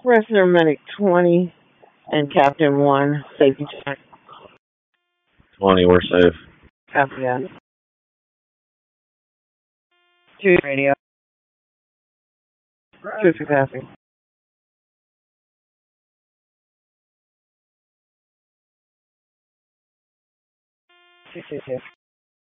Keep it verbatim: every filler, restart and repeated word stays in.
Rescue Medic twenty and Captain one, safety check. twenty, we're safe. Copy that. two radio. two capacity. two two two.